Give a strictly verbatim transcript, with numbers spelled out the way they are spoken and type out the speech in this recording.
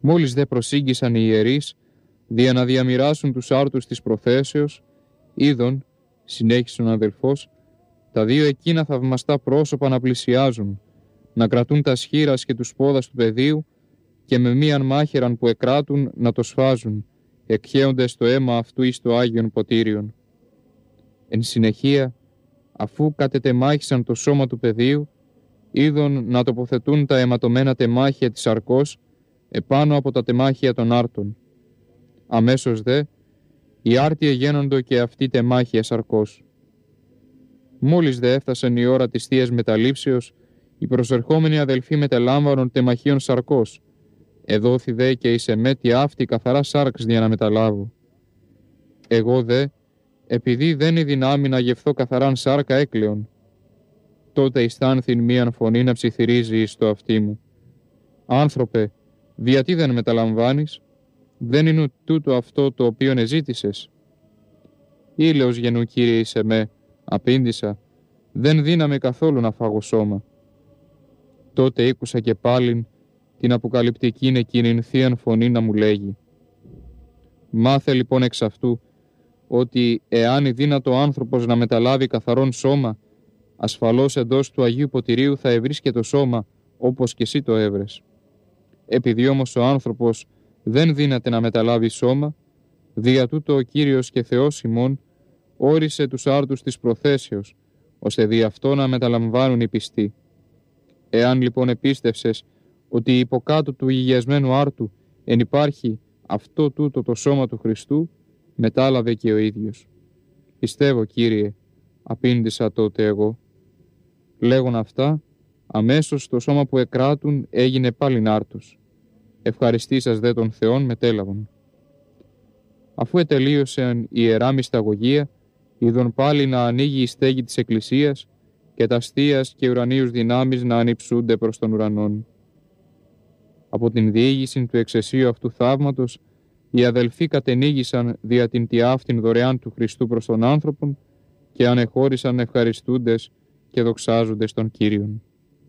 Μόλις δε προσήγγισαν οι ιερείς, δια να διαμοιράσουν τους άρτους της προθέσεως, είδον, συνέχισε ο αδελφός, τα δύο εκείνα θαυμαστά πρόσωπα να πλησιάζουν, να κρατούν τα σχήρας και τους πόδας του παιδίου και με μίαν μάχαιραν που εκράτουν να το σφάζουν, εκχέοντες το αίμα αυτού εις το Άγιον Ποτήριον. Εν συνεχεία, αφού κατετεμάχησαν το σώμα του παιδίου, είδον να τοποθετούν τα αιματωμένα τεμάχια της σαρκός επάνω από τα τεμάχια των άρτων. Αμέσως δε, οι άρτοι εγένοντο και αυτοί τεμάχια σαρκός. Μόλις δε έφτασαν η ώρα της Θείας Μεταλήψεως, οι προσερχόμενοι αδελφοί μετελάμβανον τεμαχίων σαρκός. Εδόθη δε και εις εμέ τη αυτή καθαρά σάρξ για να μεταλάβω. Εγώ δε, επειδή δεν είναι δυνάμει να γευθώ καθαράν σάρκα έκλεον, τότε αισθάνθην μίαν φωνή να ψιθυρίζει εις το αυτί μου. Άνθρωπε, γιατί δεν μεταλαμβάνεις, δεν είναι τούτο αυτό το οποίον εζήτησες. Ήλαιος γενού Κύριε εις εμέ, απήντησα, δεν δύναμε καθόλου να φάγω σώμα. Τότε ήκουσα και πάλιν την αποκαλυπτικήν εκείνην θείαν φωνή να μου λέγει. Μάθε λοιπόν εξ αυτού, ότι εάν είναι δύνατο άνθρωπος να μεταλάβει καθαρόν σώμα, ασφαλώς εντός του Αγίου Ποτηρίου θα ευρίσκε το σώμα, όπως και εσύ το έβρες. Επειδή όμως ο άνθρωπος δεν δύναται να μεταλάβει σώμα, δια τούτο ο Κύριος και Θεός ημών όρισε τους άρτους της προθέσεως, ώστε δι' αυτό να μεταλαμβάνουν οι πιστοί. Εάν λοιπόν επίστευσες ότι υποκάτω του υγιασμένου άρτου εν υπάρχει αυτό τούτο το σώμα του Χριστού, μετάλαβε και ο ίδιος. Πιστεύω, Κύριε, απήντησα τότε εγώ. Λέγον αυτά, αμέσως το σώμα που εκράτουν έγινε πάλιν άρτος. Ευχαριστήσας δε τον Θεόν μετέλαβον. Αφού ετελείωσαν η ιερά μυσταγωγία, είδον πάλι να ανοίγει η στέγη της Εκκλησίας και τα αστείας και ουρανίους δυνάμεις να ανυψούνται προς τον ουρανόν. Από την διήγηση του εξαισίου αυτού θαύματος, οι αδελφοί κατενήγησαν δια την τιάφτην δωρεάν του Χριστού προς τον άνθρωπον και ανεχώρησαν ευχαριστούντες και δοξάζοντες τον Κύριον.